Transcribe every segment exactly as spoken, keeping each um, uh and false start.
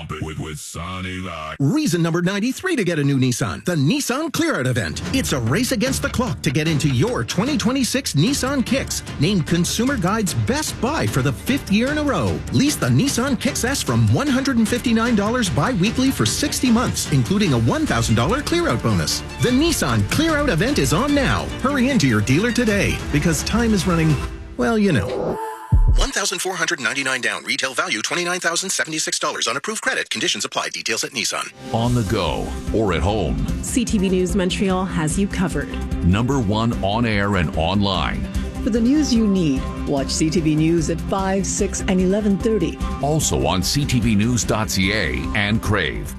Pump it with, with Sonny Lac. Reason number ninety-three to get a new Nissan. The Nissan Clear Out event. It's a race against the clock to get into your twenty twenty-six Nissan Kicks. Named Consumer Guide's best buy for the fifth year in a row. Lease the Nissan Kicks S from one hundred fifty-nine dollars bi-weekly for sixty months, including a one thousand dollars Clear Out bonus. The Nissan Clear Out event is on now. Hurry into your dealer today, because time is running, well, you know. one thousand four hundred ninety-nine dollars down. Retail value twenty-nine thousand seventy-six dollars on approved credit. Conditions apply. Details at Nissan. On the go or at home, C T V News Montreal has you covered. Number one on air and online. For the news you need, watch C T V News at five, six, and eleven thirty. Also on c t v news dot c a and Crave.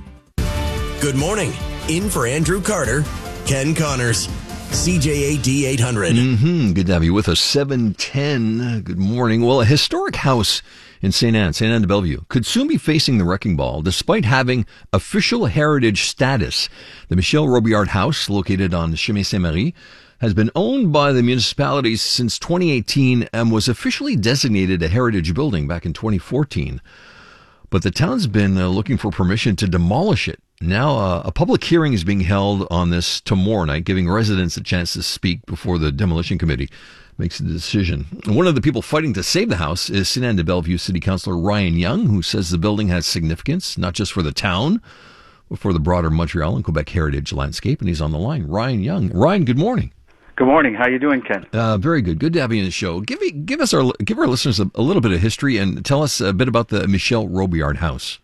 Good morning. In for Andrew Carter, Ken Connors. C J A D eight hundred. Mm-hmm. Good to have you with us. seven ten. Good morning. Well, a historic house in Saint Anne, Saint Anne de Bellevue, could soon be facing the wrecking ball despite having official heritage status. The Michel Robillard House, located on Chemin Saint-Marie, has been owned by the municipality since twenty eighteen and was officially designated a heritage building back in twenty fourteen. But the town's been uh, looking for permission to demolish it. Now, uh, a public hearing is being held on this tomorrow night, giving residents a chance to speak before the demolition committee makes a decision. And one of the people fighting to save the house is Saint Anne de Bellevue City Councillor Ryan Young, who says the building has significance, not just for the town, but for the broader Montreal and Quebec heritage landscape. And he's on the line. Ryan Young. Ryan, good morning. Good morning. How you doing, Ken? Uh, very good. Good to have you on the show. Give me, give us our, give our listeners a, a little bit of history and tell us a bit about the Michel Robillard House.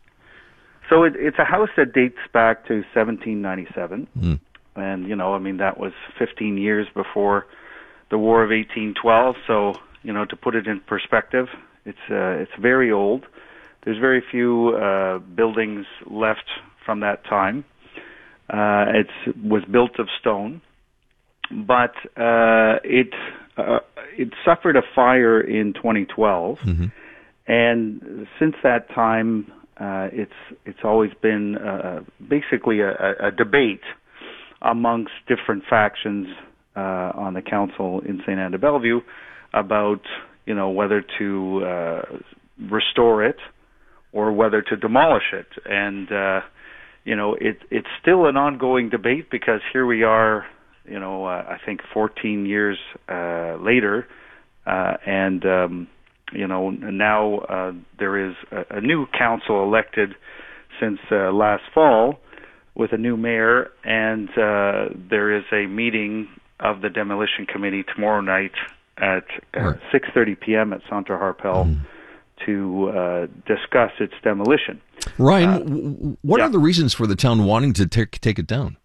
So it, it's a house that dates back to seventeen ninety-seven, Mm. and you know, I mean, that was fifteen years before the War of eighteen twelve. So you know, to put it in perspective, it's uh, it's very old. There's very few uh, buildings left from that time. Uh, it was built of stone, but uh, it uh, it suffered a fire in twenty twelve, Mm-hmm. and since that time. Uh, it's it's always been uh, basically a, a debate amongst different factions uh, on the council in Saint Anne de Bellevue about you know whether to uh, restore it or whether to demolish it, and uh, you know it it's still an ongoing debate because here we are, you know uh, I think fourteen years uh, later, uh, and um, You know, now uh, there is a, a new council elected since uh, last fall with a new mayor, and uh, there is a meeting of the demolition committee tomorrow night at uh, six thirty p.m. at Centre Harpel mm. to uh, discuss its demolition. Ryan, uh, what yeah. are the reasons for the town wanting to take take it down?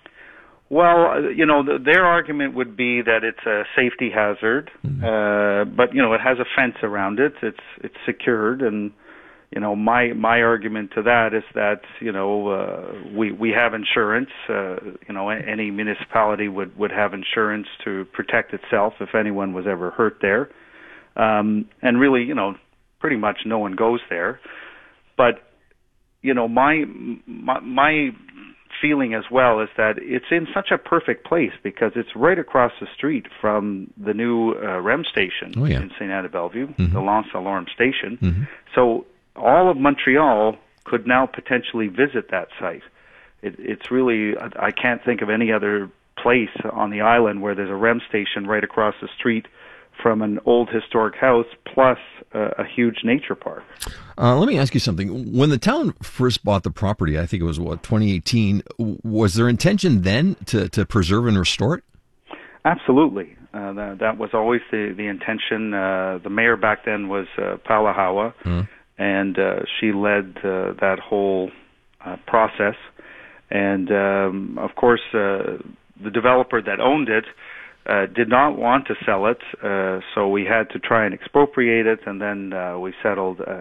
Well, you know, the, their argument would be that it's a safety hazard, mm-hmm. uh, but you know, it has a fence around it. It's it's secured, and you know, my my argument to that is that you know uh, we we have insurance. Uh, you know, any municipality would would have insurance to protect itself if anyone was ever hurt there, um, and really, you know, pretty much no one goes there. But you know, my my my feeling as well is that it's in such a perfect place because it's right across the street from the new uh, R E M station oh, yeah. in Saint Anne de Bellevue, mm-hmm. the Lance Alarm station. Mm-hmm. So all of Montreal could now potentially visit that site. It, it's really, I can't think of any other place on the island where there's a R E M station right across the street from an old historic house plus uh, a huge nature park. Uh, let me ask you something. When the town first bought the property, I think it was, what, twenty eighteen, was their intention then to, to preserve and restore it? Absolutely. Uh, that, that was always the, the intention. Uh, the mayor back then was uh, Paula Hawa, mm-hmm. and uh, she led uh, that whole uh, process. And, um, of course, uh, the developer that owned it Uh, did not want to sell it, uh, so we had to try and expropriate it, and then uh, we settled uh,